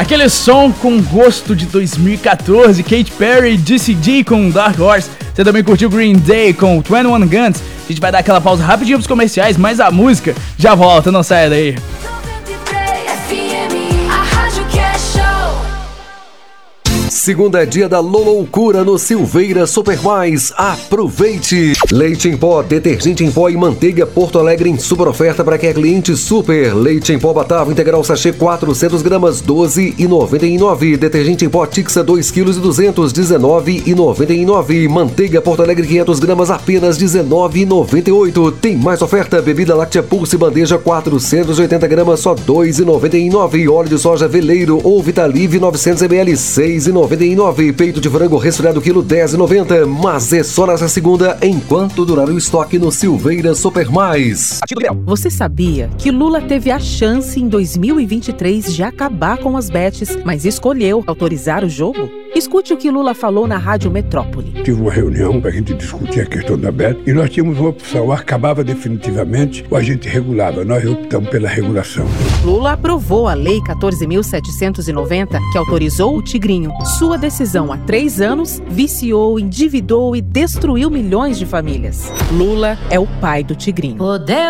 Aquele som com gosto de 2014, Katy Perry, DCD com Dark Horse. Você também curtiu Green Day com 21 Guns. A gente vai dar aquela pausa rapidinho pros comerciais, mas a música já volta, não saia daí. Segunda é dia da loucura no Silveira Super Mais. Aproveite! Leite em pó, detergente em pó e manteiga Porto Alegre em super oferta para quem é cliente super. Leite em pó Batavo integral sachê 400 gramas, 12,99. Detergente em pó Tixa 2 kg e 200, 19,99. Manteiga Porto Alegre 500 gramas, apenas 19,98. Tem mais oferta, bebida láctea Pulse bandeja 480 gramas, só 2,99. Óleo de soja Veleiro ou Vitalive 900 ml, 6,99. Peito de frango resfriado quilo 10,90. Mas é só nessa segunda, enquanto durar o estoque no Silveira Super Mais. Você sabia que Lula teve a chance em 2023 de acabar com as bets, mas escolheu autorizar o jogo? Escute o que Lula falou na Rádio Metrópole. Tive uma reunião para a gente discutir a questão da bet e nós tínhamos uma opção, ou acabava definitivamente ou a gente regulava. Nós optamos pela regulação. Lula aprovou a Lei 14.790, que autorizou o Tigrinho. Sua decisão há 3 anos viciou, endividou e destruiu milhões de famílias. Lula é o pai do Tigrinho.